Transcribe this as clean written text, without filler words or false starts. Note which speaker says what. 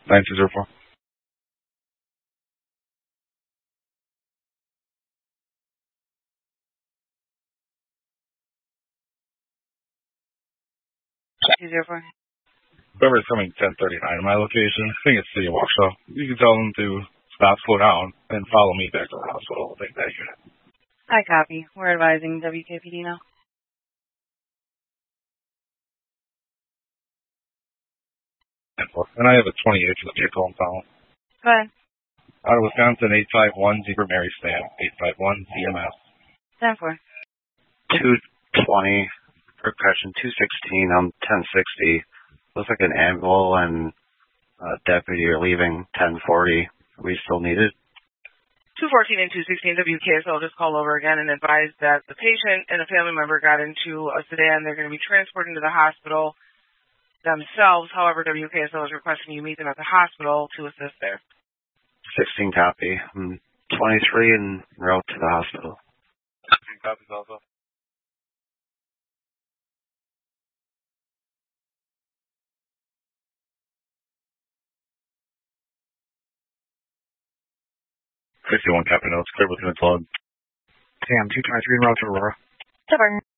Speaker 1: 9204. Whoever's coming 1039 to my location, I think it's City of Waukesha. You can tell them to stop, slow down, and follow me back to the hospital. I'll take that unit.
Speaker 2: I copy. We're advising WKPD now.
Speaker 1: And I have a 28 for the vehicle I'm following.
Speaker 2: Go ahead.
Speaker 1: Out of Wisconsin, 851, Zebra Mary Stamp, 851, CMS.
Speaker 2: 10-4.
Speaker 3: 220, percussion 216, 1060. Looks like an ambulance and a deputy are leaving 1040. We still need it?
Speaker 2: 214 and 216 WKSL just call over again and advise that the patient and a family member got into a sedan. They're going to be transported to the hospital themselves. However, WKSL is requesting you meet them at the hospital to assist there.
Speaker 3: 16 copy. 23 en route to the hospital.
Speaker 1: 16 copies also. One Captain Notes, clear with an plug.
Speaker 4: Sam, 223 en route to Aurora.
Speaker 2: Stubborn.